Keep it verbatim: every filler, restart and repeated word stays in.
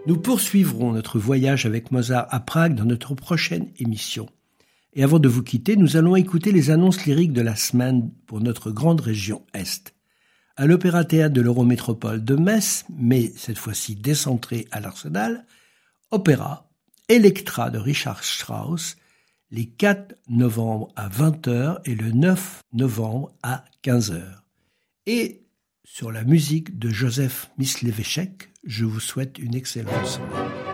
Nous poursuivrons notre voyage avec Mozart à Prague dans notre prochaine émission. Et avant de vous quitter, nous allons écouter les annonces lyriques de la semaine pour notre grande région Est. À l'Opéra-Théâtre de l'Eurométropole de Metz, mais cette fois-ci décentré à l'Arsenal, opéra Elektra de Richard Strauss, les quatre novembre à vingt heures et le neuf novembre à quinze heures. Et sur la musique de Joseph Mysliveček, je vous souhaite une excellente semaine.